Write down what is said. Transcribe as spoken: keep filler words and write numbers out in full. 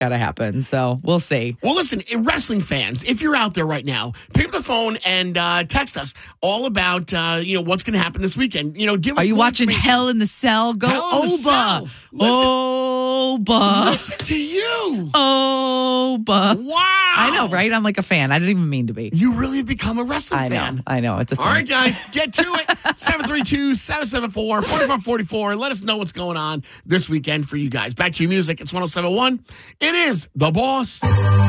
got to happen. So we'll see. Well, listen, wrestling fans, if you're out there right now, pick up the phone and uh, text us all about uh, you know what's going to happen this weekend. You know, give us. Are you watching Hell in the Cell? Go Oba. Oba. Listen to you. Oba. Wow. I know, right? I'm like a fan. I didn't even mean to be. You really have become a wrestling I fan. know. I know. It's a thing. All right, guys, get to it. seven three two, seven seven four, four four four four. Let us know what's going on this weekend for you guys. Back to your music. It's one oh seven point one. It is The Boss.